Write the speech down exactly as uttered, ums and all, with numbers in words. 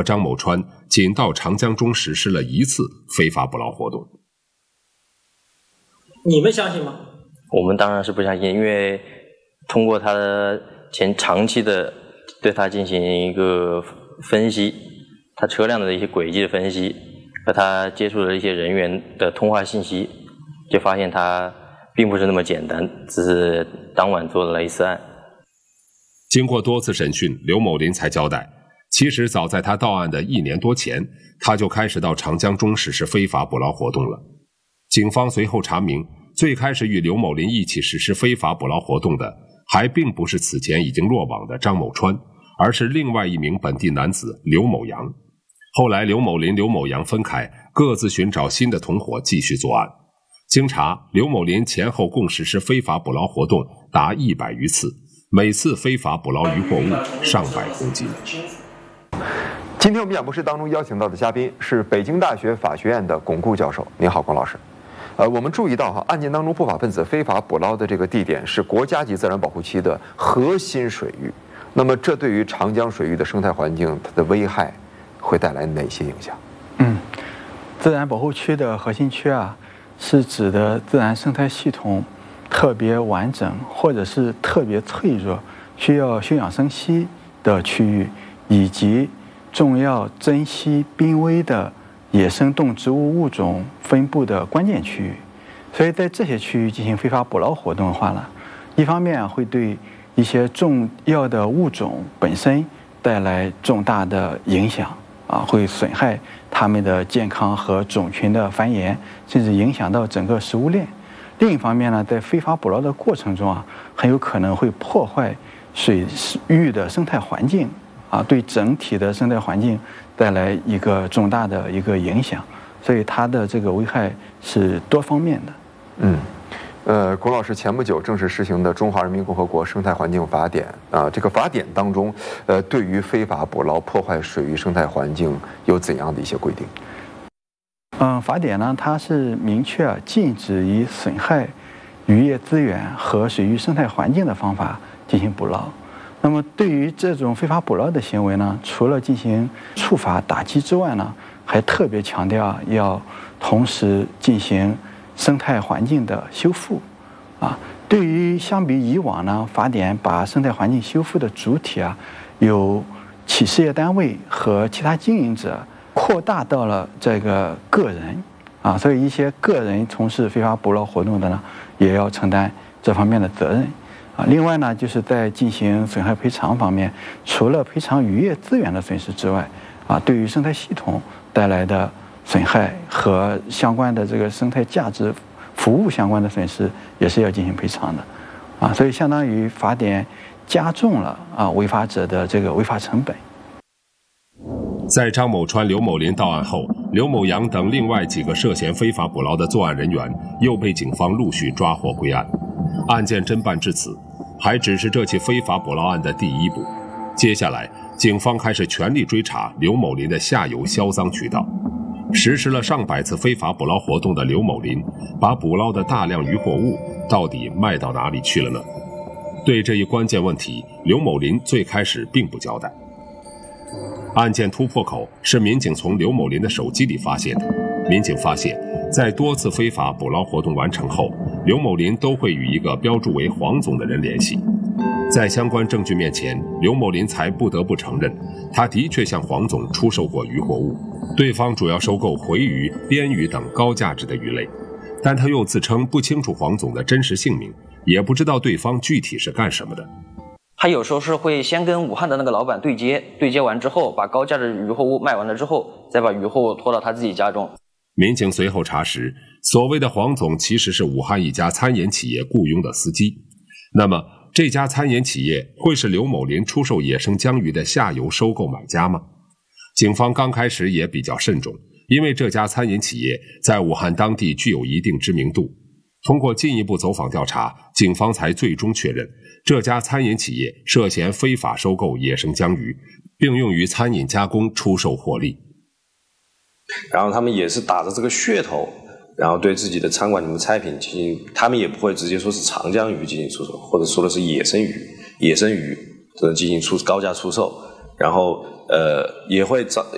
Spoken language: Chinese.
张某川仅到长江中实施了一次非法捕捞活动。 你们相信吗？ 我们当然是不相信，因为通过他的前长期的对他进行一个分析，他车辆的一些轨迹的分析和他接触的一些人员的通话信息，就发现他并不是那么简单，只是当晚做了一次案。 经过多次审讯，刘某林才交代，其实早在他到案的一年多前，他就开始到长江中实施非法捕捞活动了。警方随后查明，最开始与刘某林一起实施非法捕捞活动的，还并不是此前已经落网的张某川，而是另外一名本地男子刘某阳。后来刘某林、刘某阳分开，各自寻找新的同伙继续作案。经查，刘某林前后共实施非法捕捞活动达一百余次，每次非法捕捞渔获物上百公斤。 今天我们演播室当中邀请到的嘉宾是北京大学法学院的龚固教授。您好，龚老师。呃，我们注意到哈，案件当中不法分子非法捕捞的这个地点是国家级自然保护区的核心水域。那么，这对于长江水域的生态环境，它的危害会带来哪些影响？ 嗯，自然保护区的核心区啊，是指的自然生态系统特别完整或者是特别脆弱，需要休养生息的区域，以及重要珍稀濒危的野生动植物物种分布的关键区域。所以在这些区域进行非法捕捞活动的话呢，一方面会对一些重要的物种本身带来重大的影响啊，会损害它们的健康和种群的繁衍，甚至影响到整个食物链。另一方面呢，在非法捕捞的过程中啊，很有可能会破坏水域的生态环境啊，对整体的生态环境带来一个重大的一个影响，所以它的这个危害是多方面的。 嗯，呃，龚老师前不久正式实行的《中华人民共和国生态环境法典》啊，这个法典当中，呃，对于非法捕捞破坏水域生态环境有怎样的一些规定？ 嗯，法典呢，它是明确啊禁止以损害渔业资源和水域生态环境的方法进行捕捞。那么，对于这种非法捕捞的行为呢，除了进行处罚打击之外呢，还特别强调要同时进行生态环境的修复。啊，对于相比以往呢，法典把生态环境修复的主体啊，由企事业单位和其他经营者扩大到了这个个人啊，所以一些个人从事非法捕捞活动的呢，也要承担这方面的责任啊。另外呢，就是在进行损害赔偿方面，除了赔偿渔业资源的损失之外，啊，对于生态系统带来的损害和相关的这个生态价值服务相关的损失，也是要进行赔偿的啊。所以相当于法典加重了啊违法者的这个违法成本。 在张某川、刘某林到案后，刘某阳等另外几个涉嫌非法捕捞的作案人员又被警方陆续抓获归案。案件侦办至此，还只是这起非法捕捞案的第一步。接下来，警方开始全力追查刘某林的下游销赃渠道。实施了上百次非法捕捞活动的刘某林，把捕捞的大量渔获物到底卖到哪里去了呢？对这一关键问题，刘某林最开始并不交代。案件突破口是民警从刘某林的手机里发现的。民警发现，在多次非法捕捞活动完成后，刘某林都会与一个标注为黄总的人联系。在相关证据面前，刘某林才不得不承认，他的确向黄总出售过渔获物，对方主要收购回鱼、边鱼等高价值的鱼类，但他又自称不清楚黄总的真实姓名，也不知道对方具体是干什么的。 他有时候是会先跟武汉的那个老板对接，对接完之后，把高价的渔获物卖完了之后，再把渔获物拖到他自己家中。 民警随后查实，所谓的黄总其实是武汉一家餐饮企业雇佣的司机。那么，这家餐饮企业会是刘某林出售野生江鱼的下游收购买家吗？警方刚开始也比较慎重，因为这家餐饮企业在武汉当地具有一定知名度。通过进一步走访调查，警方才最终确认，这家餐饮企业涉嫌非法收购野生江鱼，并用于餐饮加工出售获利。 然后他们也是打着这个噱头，然后对自己的餐馆里面菜品进行，他们也不会直接说是长江鱼进行出售，或者说的是野生鱼、野生鱼进行出高价出售，然后呃也会找